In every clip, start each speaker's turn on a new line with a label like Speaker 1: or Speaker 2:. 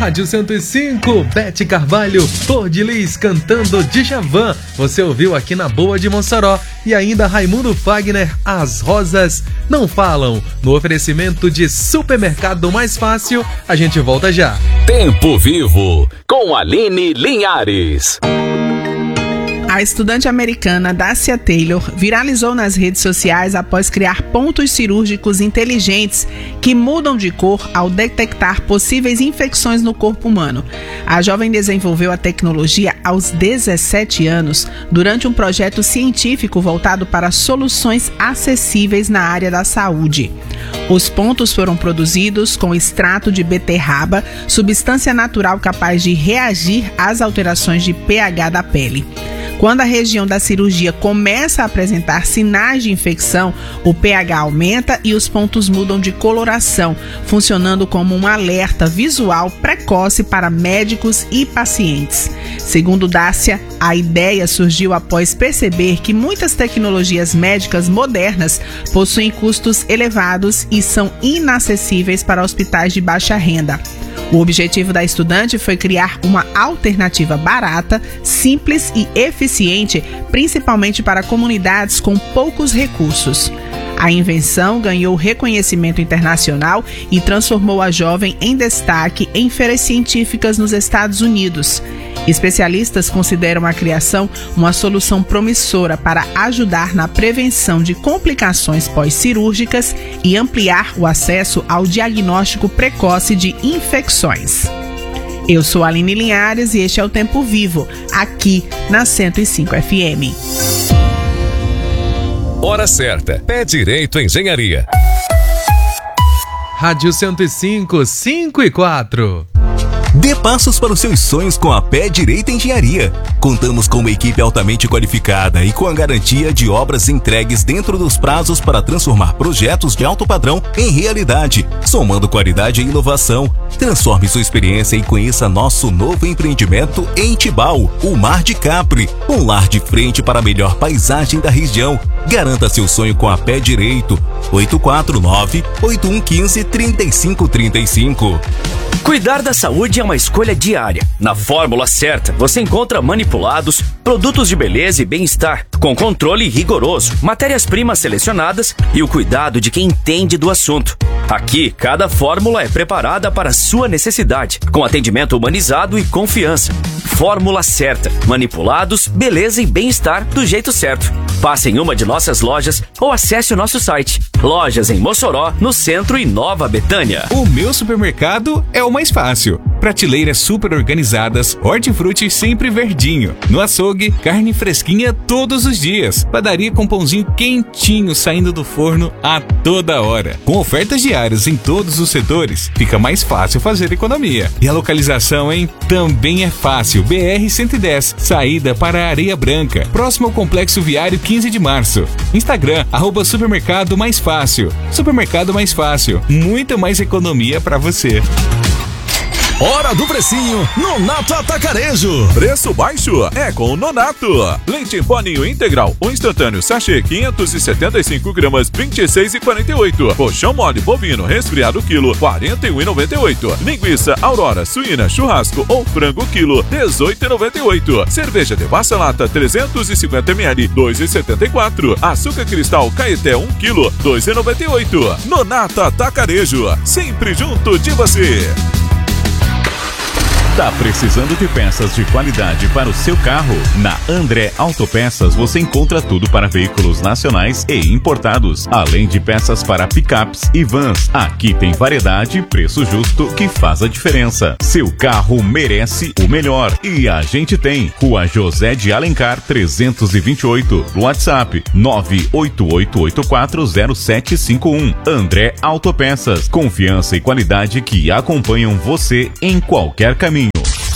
Speaker 1: Rádio 105, Bete Carvalho, Flor de Lis cantando Djavan. Você ouviu aqui na Boa de Mossoró. E ainda Raimundo Fagner, As Rosas Não Falam. No oferecimento de Supermercado Mais Fácil, a gente volta já.
Speaker 2: Tempo Vivo, com Aline Linhares.
Speaker 3: A estudante americana Dacia Taylor viralizou nas redes sociais após criar pontos cirúrgicos inteligentes que mudam de cor ao detectar possíveis infecções no corpo humano. A jovem desenvolveu a tecnologia aos 17 anos durante um projeto científico voltado para soluções acessíveis na área da saúde. Os pontos foram produzidos com extrato de beterraba, substância natural capaz de reagir às alterações de pH da pele. Quando a região da cirurgia começa a apresentar sinais de infecção, o pH aumenta e os pontos mudam de coloração, funcionando como um alerta visual precoce para médicos e pacientes. Segundo Dacia, a ideia surgiu após perceber que muitas tecnologias médicas modernas possuem custos elevados e são inacessíveis para hospitais de baixa renda. O objetivo da estudante foi criar uma alternativa barata, simples e eficiente, principalmente para comunidades com poucos recursos. A invenção ganhou reconhecimento internacional e transformou a jovem em destaque em feiras científicas nos Estados Unidos. Especialistas consideram a criação uma solução promissora para ajudar na prevenção de complicações pós-cirúrgicas e ampliar o acesso ao diagnóstico precoce de infecções. Eu sou a Aline Linhares e este é o Tempo Vivo, aqui na 105 FM.
Speaker 2: Hora certa, Pé Direito Engenharia.
Speaker 1: Rádio 105, 5 e 4.
Speaker 4: Dê passos para os seus sonhos com a Pé Direito Engenharia. Contamos com uma equipe altamente qualificada e com a garantia de obras entregues dentro dos prazos para transformar projetos de alto padrão em realidade, somando qualidade e inovação. Transforme sua experiência e conheça nosso novo empreendimento em Tibau, o Mar de Capri, um lar de frente para a melhor paisagem da região. Garanta seu sonho com a Pé Direito. 849-8115-3535.
Speaker 5: Cuidar da saúde é uma escolha diária. Na fórmula certa, você encontra manipulados, produtos de beleza e bem-estar, com controle rigoroso, matérias-primas selecionadas e o cuidado de quem entende do assunto. Aqui, cada fórmula é preparada para a sua necessidade, com atendimento humanizado e confiança. Fórmula certa. Manipulados, beleza e bem-estar do jeito certo. Passe em uma de nossas lojas ou acesse o nosso site. Lojas em Mossoró, no centro e Nova Betânia.
Speaker 6: O meu supermercado é o mais fácil. Prateleiras super organizadas, hortifruti sempre verdinho. No açougue, carne fresquinha todos os dias. Padaria com pãozinho quentinho saindo do forno a toda hora. Com ofertas diárias em todos os setores, fica mais fácil fazer economia. E a localização, hein? Também é fácil. BR-110, saída para Areia Branca, próximo ao Complexo Viário 15 de Março. Instagram, @Supermercado Mais Fácil. Supermercado Mais Fácil, muita mais economia para você.
Speaker 7: Hora do precinho, Nonato Atacarejo. Preço baixo é com o Nonato. Leite em pó ninho integral, o instantâneo sachê 575 gramas, 26,48. Colchão mole bovino resfriado quilo, 41,98. Linguiça Aurora suína churrasco ou frango quilo, 18,98. Cerveja Devassa lata 350 ml, 2,74. Açúcar cristal Caeté 1 quilo, 2,98. Nonato Atacarejo, sempre junto de você.
Speaker 8: Tá precisando de peças de qualidade para o seu carro? Na André Autopeças você encontra tudo para veículos nacionais e importados, além de peças para picapes e vans. Aqui tem variedade e preço justo que faz a diferença. Seu carro merece o melhor e a gente tem. Rua José de Alencar 328, WhatsApp 988840751. André Autopeças, confiança e qualidade que acompanham você em qualquer caminho.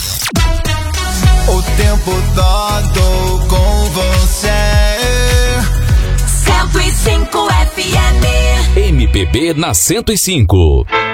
Speaker 9: O tempo todo com você.
Speaker 2: 105 FM. MPB na 105.